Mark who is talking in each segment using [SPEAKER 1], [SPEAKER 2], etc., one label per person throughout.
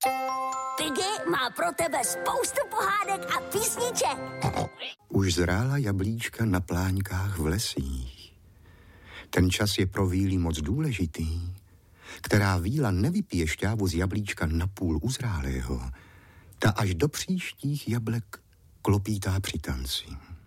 [SPEAKER 1] Piggy má pro tebe spoustu pohádek a písniček.
[SPEAKER 2] Už zrála jablíčka na pláňkách v lesích. Ten čas je pro víly moc důležitý. Která víla nevypije šťávu z jablíčka napůl uzrálého, ta až do příštích jablek klopítá při tanci.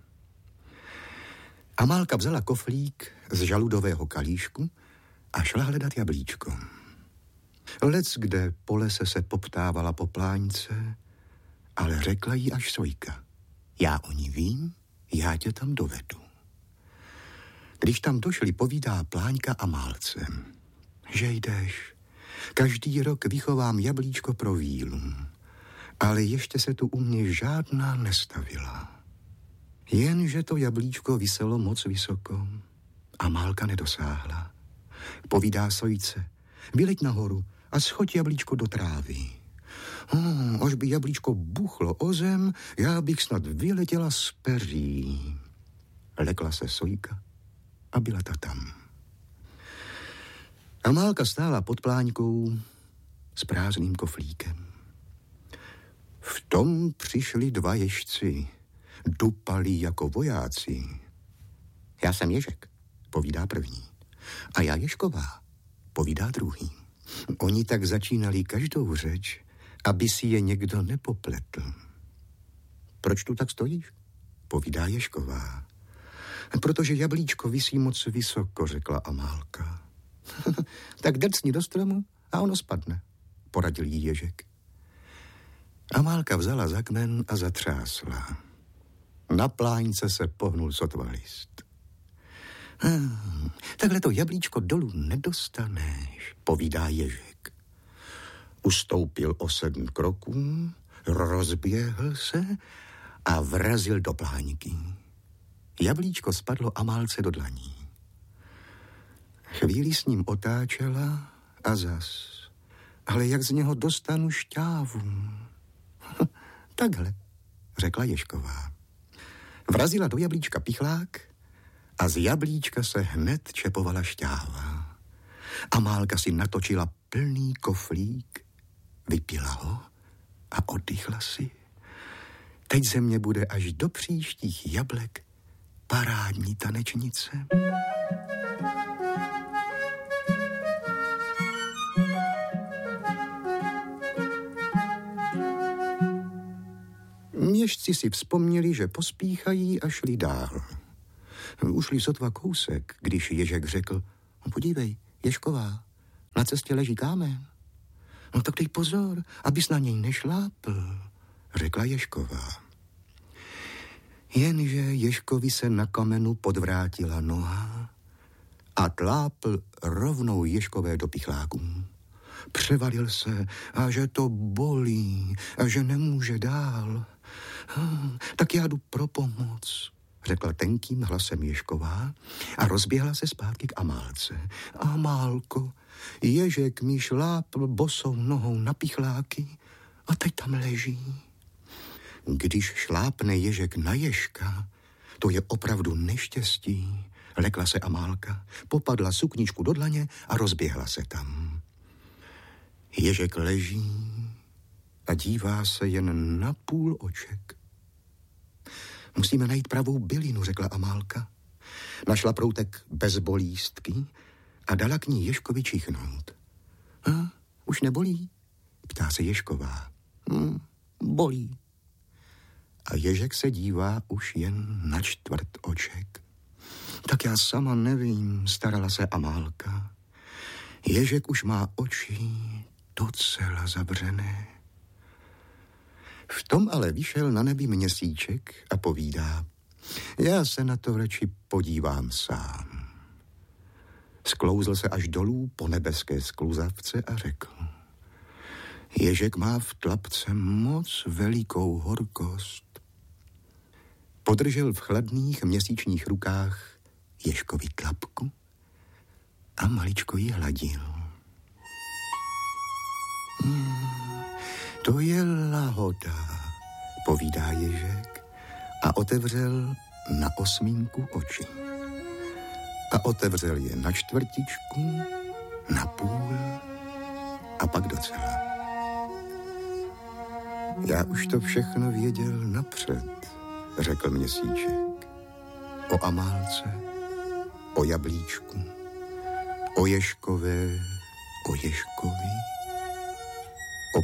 [SPEAKER 2] Amálka vzala koflík z žaludového kalíšku a šla hledat jablíčko. Lec, kde po lese se poptávala po pláňce, ale řekla jí až Sojka: já o ní vím, já tě tam dovedu. Když tam došli, povídá pláňka Amálce: že jdeš, každý rok vychovám jablíčko pro vílu, ale ještě se tu u mě žádná nestavila. Jenže to jablíčko viselo moc vysoko. Amálka nedosáhla. Povídá Sojce: vyleď nahoru a schoď jablíčko do trávy. Až by jablíčko buchlo o zem, já bych snad vyletěla z peří. Lekla se Sojka a byla ta tam. Amálka stála pod pláňkou s prázdným koflíkem. V tom přišli dva ježci, dupali jako vojáci. Já jsem Ježek, povídá první, a já Ježková, povídá druhý. Oni tak začínali každou řeč, aby si je někdo nepopletl. Proč tu tak stojíš? Povídá Ježková. Protože jablíčko visí moc vysoko, řekla Amálka. Tak drcni do stromu a ono spadne, poradil jí Ježek. Amálka vzala za kmen a zatřásla. Na pláňce se pohnul sotva list. Takhle to jablíčko dolů nedostaneš, povídá Ježek. Ustoupil o 7 kroků, rozběhl se a vrazil do pláňky. Jablíčko spadlo Amálce do dlaní. Chvíli s ním otáčela a zas. Ale jak z něho dostanu šťávu? Takhle, řekla Ježková. Vrazila do jablíčka pichlák a z jablíčka se hned čepovala šťáva. Amálka si natočila plný koflík, vypila ho a oddychla si. Teď ze mě bude až do příštích jablek parádní tanečnice. Ježci si vzpomněli, že pospíchají a šli dál. Ušli sotva kousek, když Ježek řekl: podívej, Ježková, na cestě leží kámen. No tak dej pozor, abys na něj nešlápl, řekla Ježková. Jenže Ježkovi se na kamenu podvrátila noha a tlápl rovnou Ježkové do pichláků. Převalil se a že to bolí a že nemůže dál. Tak já jdu pro pomoc, řekla tenkým hlasem Ježková a rozběhla se zpátky k Amálce. Amálko, Ježek mi šlápl bosou nohou na pichláky a teď tam leží. Když šlápne Ježek na Ježka, to je opravdu neštěstí, lekla se Amálka, popadla sukničku do dlaně a rozběhla se tam. Ježek leží a dívá se jen na půl oček. Musíme najít pravou bylinu, řekla Amálka. Našla proutek bez bolístky a dala k ní Ježkovi čichnout. Už nebolí? Ptá se Ježková. Bolí. A Ježek se dívá už jen na čtvrt oček. Tak já sama nevím, starala se Amálka. Ježek už má oči docela zavřené. V tom ale vyšel na nebi měsíček a povídá: já se na to radši podívám sám. Sklouzl se až dolů po nebeské skluzavce a řekl: Ježek má v tlapce moc velikou horkost. Podržel v chladných měsíčních rukách Ježkovi tlapku a maličko ji hladil. To je lahoda, povídá Ježek a otevřel na 8 oči. A otevřel je na 1/4, na půl a pak docela. Já už to všechno věděl napřed, řekl Měsíček. O Amálce, o Jablíčku, o Ježkové, o Ježkovi.